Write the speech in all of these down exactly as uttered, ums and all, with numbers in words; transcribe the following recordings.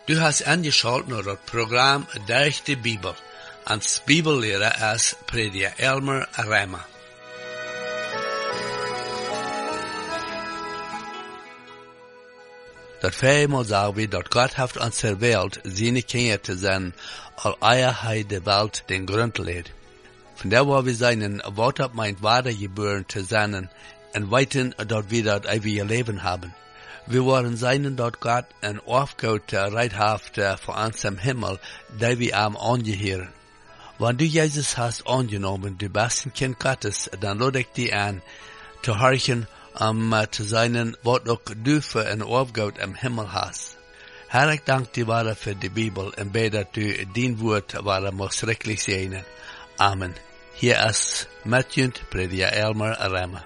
Du hast angeschaltet naar het programma Durch de Bibel. Als Bibellehrer is prediker Elmer Rema. Dat vijfmaal zeggen we dat God heeft ons ter wereld zijn kinderen te zijn, al eer hij de wereld den grond leed. Vandaar waar we zijn, wat op mijn waarde geboren te zijn, en weten dat we dat eeuwige leven hebben. We waren zijn dat God een opgoed reit heeft voor ons im Himmel, die we am angehören. Wanneer du Jezus hast angenomen, du bist een kind Gottes, dan lade ik die aan, te horchen, om uh, te zijn wat ook du voor een opgoed im Himmel hast. Herr, ik dank die waarde voor de Bibel en bid dat du dien woord waarde mag schrikkelijk zijn. Amen. Hier is Matjunt, prediker Elmer Rema.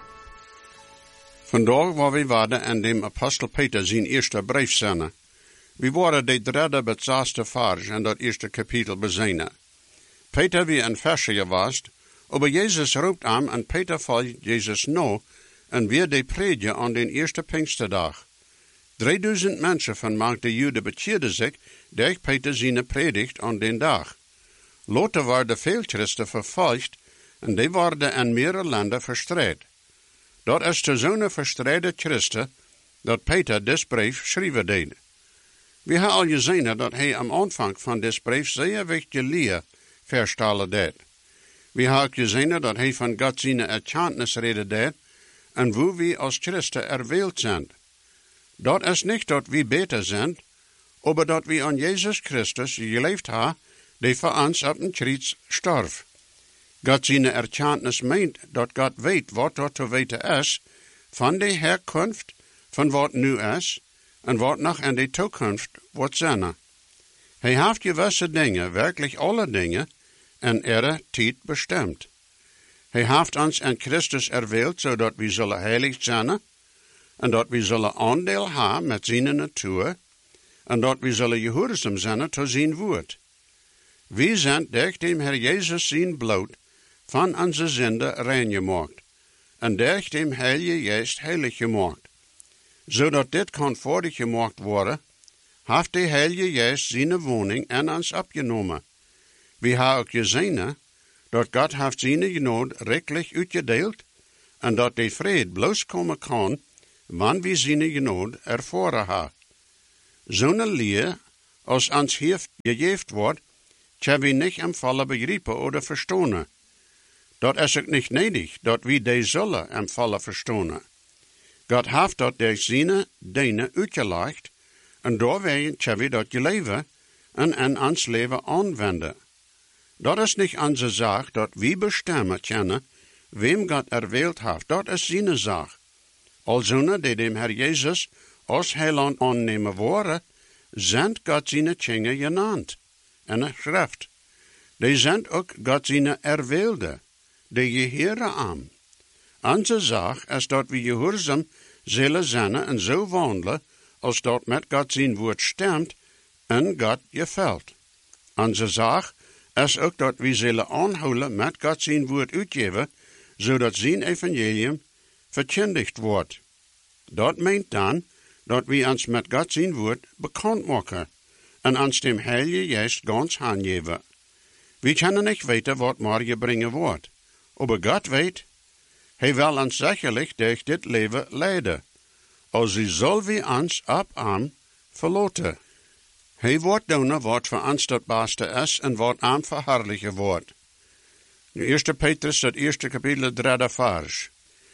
Vandaag waar we waren aan dem Apostel Peter zijn eerste brief zijn. We waren de derde bij zesde vers in dat eerste kapitel bezijnen. Peter wie een versje geweest, aber Jezus roept aan en Peter volgt Jezus na en weer de predje aan den eerste Pinksterdag. Drieduizend mensen van maak de Joden bekeerden zich door Peter zijn predigt aan den dag. Later waren veel Christen vervolgd en die werden in meerdere landen verstrooid. Dat is te zo'n verstreide Christen dat Peter dit brief schrijven deed. We hebben al gezien dat hij am aanvang van dit brief zeer wichtige leer verstellen deed. We hebben ook gezien dat hij van God zijn erkenntnis reden deed en hoe we als Christen erwählt zijn. Dat is niet dat we beter zijn, maar dat we aan Jezus Christus geleefd hebben, die voor ons op een kruis starf. God zijn erkenntnis meent dat God weet wat er te weten is van de herkomst van wat nu is en wat nog in de toekomst wordt zijn. Hij heeft gewisse dingen, werkelijk alle dingen, in ihre tijd bestemd. Hij heeft ons in Christus erwählt, zodat we zullen heilig zijn en dat we zullen aandeel hebben met zijn natuur en dat we zullen gehoorzaam zijn tot zijn woord. We zijn door dem Herr Jezus zijn bloed van onze zonde rein gemaakt en door dem Heilige Geest heilig gemaakt. Zodat dit konfordig gemaakt worden, heeft de Heilige Geest zijn woning in ons opgenomen. We hebben ook gezien dat God heeft zijn genade rijkelijk uitgedeeld en dat de vrede bloos komen kan, wanneer we zijn genade ervaren hebben. Zo'n leer, als ons hier gegeven wordt, kunnen we niet in volle begrijpen of verstaan. Dat is ook niet nodig, dat we die zullen in volle verstaan. God heeft dat door zijn dingen uitgelegd en doorwegen kunnen we dat leven en in ons leven aanwenden. Dat is niet onze zaak dat we bestemmen kunnen wem God erwählt heeft. Dat is zijn zaak. Alzonen die dem Herr Jezus als heiland aannemen worden, zijn God zijn kinderen genaamd. En de schrift. Die zijn ook God zijn erwählte, die geheren aan. Onze zaak is dat we gehoorzaam zullen zijn en zo wandelen, als dat met God zijn woord stemt en God gefällt. Onze zaak is ook dat we zullen aanhouden met God zijn woord uitgeven, zodat zijn evangelium verkondigd wordt. Dat meent dan dat we ons met God zijn woord bekend maken en ons dem Heilige Geest ganz aangeven. We kunnen niet weten wat morgen brengen wordt, maar God weet, hij wil ons zekerlijk door dit leven leiden. Als hij zal we ons op hem verlaten. Hij wordt doen wat voor ons het beste is en wat hem verherrlijken wordt. Nu eerste Petrus, het eerste kapitel, derde vers.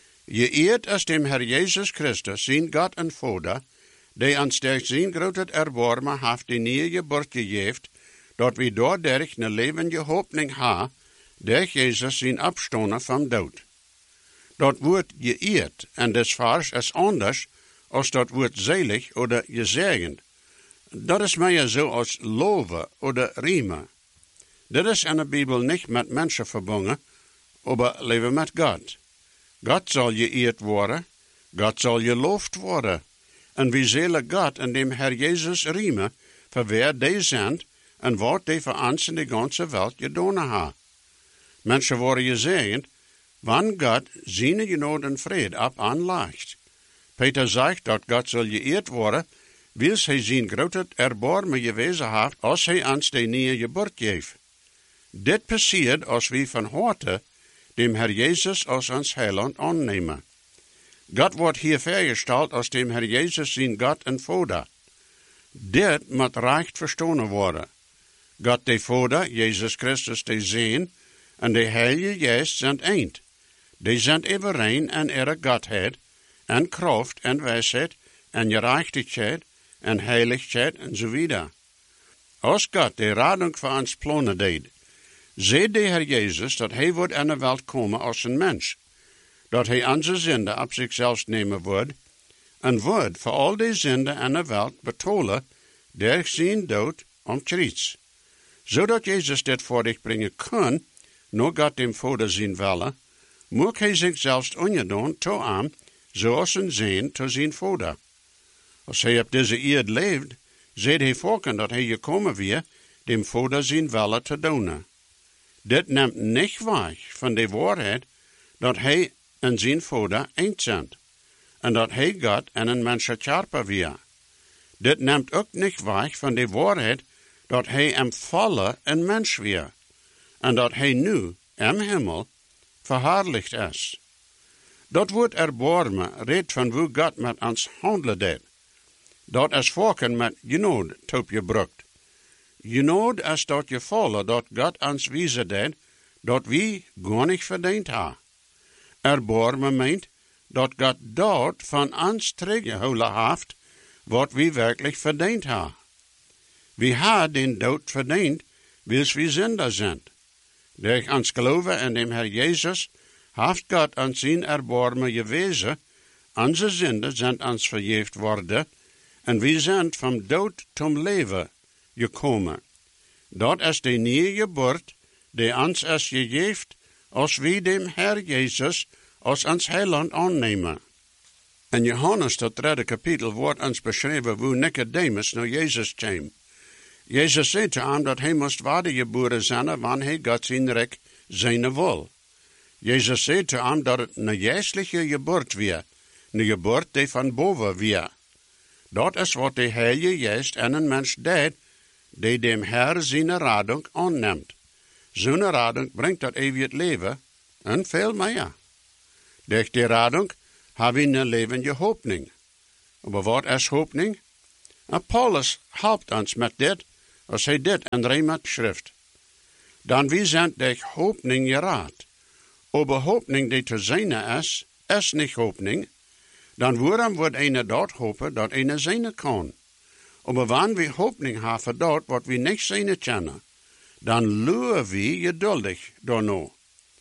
Je eert is dem Herr Jezus Christus, zijn God en Vader, die ons door zijn grote erbarmen heeft die nieuwe geboorte gegeven, dat we doordat een levende hoopning hebben, door Jezus zijn opstaan van dood. Dat woord geëerd, en des vers is anders als dat woord zelig oder gezegend. Dat is meer zo als loven oder riemen. Dit is in de Bijbel niet met mensen verbonden, maar leven met God. God zal geëerd worden, God zal geloofd worden. En we zullen God en dem Herr Jezus riemen, voor wer die zijn en wat die voor ons in de ganze wereld gedaan hebben. Mensen worden gezegend, wanneer God zijn genade en vrede op aanlegt. Peter zegt dat God zal geëerd worden, wils hij zijn grote erbarmen gewezen heeft, als hij ons de nieuwe geboorte geeft. Dit passiert als we van harte dem Herr Jesus als ons Heiland aannemen. God wordt hier vergesteld als dem Herr Jesus zijn God en Vader. Dit moet recht verstaan worden. God de Vader, Jezus Christus de Zoon en de Heilige Geest zijn één. Die zijn overeen en ihre Godheid, en kracht en wijsheid, en gerechtigheid, en heiligheid, en zo verder. Als God de radung voor ons plannen deed, zei de Herr Jezus dat hij wordt aan de wereld komen als een mens, dat hij onze zonde op zichzelf nemen wordt, en wordt voor al die zonde aan de wereld betolen, door zijn dood om kruis. Zodat Jezus dit voor zich brengen kan, nog God dem Vader zijn willen, moet hij zichzelf ongedaan toe aan, zoals een zoon toe zijn Vader. Als hij op deze aarde leeft, zei hij voorken dat hij gekomen weer, dem Vader zijn willen te doen. Dit neemt niet weg van de waarheid dat hij en zijn Vader één zijn, en dat hij God en een mens scherper weer. Dit neemt ook niet weg van de waarheid dat hij hem vallen een mens weer, en dat hij nu im hemel verherrlicht is. Dat wordt erbarmen reed van hoe God met ons handelen deed. Dat is voorken met genood top gebruikt. Genood is dat gevallen dat God ons wijzen deed, dat we gar niet verdiend hebben. Erbarmen meint dat God dat van ons teruggehouden heeft, wat we werkelijk verdiend hebben. We hebben den dood verdiend, wils we zinder zijn. Door ons geloven in dem Herr Jezus, heeft God ons zijn erbarmen gewezen, onze zinden zijn ons vergeefd worden, en we zijn van dood tot leven gekomen. Dat is de nieuwe geboorte, die ons is gegeven, als we dem Herr Jezus als ons Heiland aannemen. In Johannes, dat derde kapitel, wordt ons beschreven hoe Nicodemus naar Jezus kwam. Jezus zei te hem dat hij moest wedergeboren zijn, wanneer hij God zijn rijk zijn wil. Jezus zei te hem dat het een geestelijke geboorte weer, een geboorte die van boven weer. Dat is wat de Heilige Geest en een mens deed, die dem Herr zijn radung aanneemt. Zo'n radung brengt dat eeuwig leven en veel meer. Door die radung hebben we een levende hoopning. Maar wat is hoopning? En Paulus helpt ons met dit, als hij dit in Rijmet schrift. Dan wie zijn durch hoopning geraad. Aber hoopning die te zijn is, is niet hoopning. Dan waarom wordt een dat hopen dat een zijn kan? Aber wanneer we hoopning hebben dat wat we niet zijn kennen, dan luren we geduldig daarna.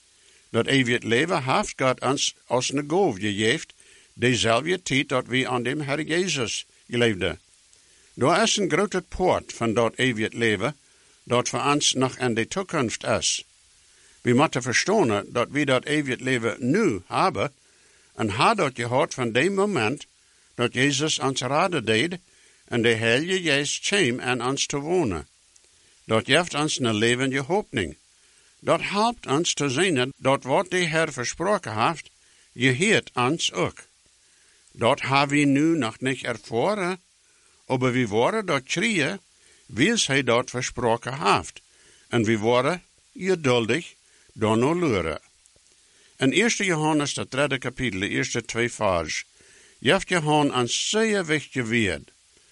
Dat eeuwig leven heeft God ons als een goof gegeven, dezelfde tijd dat we aan dem Herr Jezus geleefden. Daar is een grote poort van dat eeuwig leven, dat voor ons nog in de toekomst is. We moeten verstaan dat we dat eeuwig leven nu hebben, en had dat gehad van dem moment dat Jezus ons raden deed, en de Heilige Geest kwam aan ons te wonen. Dat geeft ons een levende hoopning. Dat helpt ons te zien dat wat de Heer versproken heeft, geheert ons ook. Dat hebben we nu nog niet ervaren, aber we worden dat schreeuwen, wils hij dat versproken heeft. En we worden geduldig dan nog leren. In eerste Johannes, dat derde kapitel, de eerste twee vers, geeft Johannes ons zeer wichtig woord.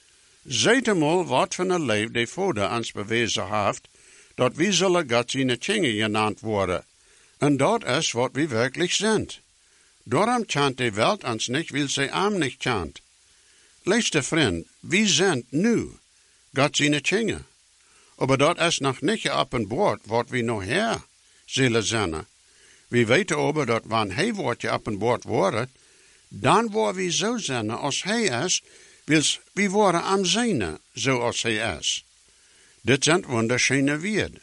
Zijt eenmaal wat van een leven de Vader ons bewezen heeft, dat we zullen God zijn kinderen genaamd worden. En dat is wat we werkelijk zijn. Daarom kent de wereld ons niet, wil zij hem niet kent. Liefste vriend, we zijn nu God zijn kinderen. Maar dat is nog niet geopenbaard wat we nog her zullen zijn. We weten over dat wanneer hij wordt geopenbaard worden, dan worden we zo zijn als hij is, wils we worden am zijn zoals hij is. Dit zijn wunderschöne woorden.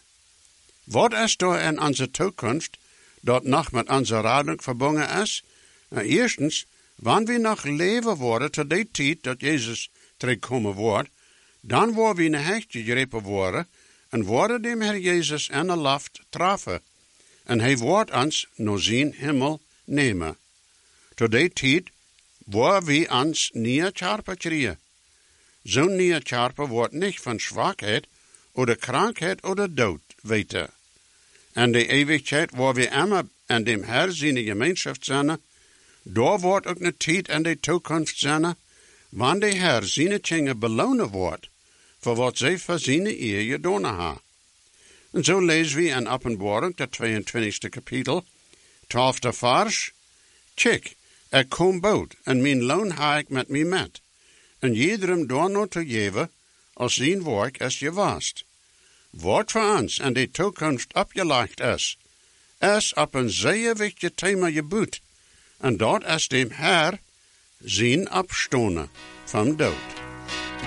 Wat is er in onze toekomst dat nog met onze radung verbonden is? Nou, eerstens, wanneer we nog leven worden tot die tijd dat Jezus terugkomen wordt, dan worden we in een hecht gegrepen worden en worden dem Herr Jezus in de lucht treffen. En hij wordt ons naar zijn hemel nemen. Tot die tijd worden we ons niet scherper krijgen. Zo'n nieuwe Charpe wordt niet van zwakheid, oder krankheid, oder dood weten. En de eeuwigheid, waar we immer aan dem Herr zijn gemeenschap zijn, daar wordt ook een tijd en de toekomst zijn, wanneer de Herr zijn kinderen belonen wordt, voor wat zij voor zijn eer gedaan hebben. En zo lezen we in Openbaring, het tweeëntwintigste kapitel, twaalfde vers. Kijk, ik kom bood, en mijn loon ha ik met mij met. En iedereen door nog te geven, als zijn werk is gewaast. Wat voor ons en de toekomst opgelegd is, is op een zeer wichtig thema geboet. En dat is dem Herr zijn opstonen van dood.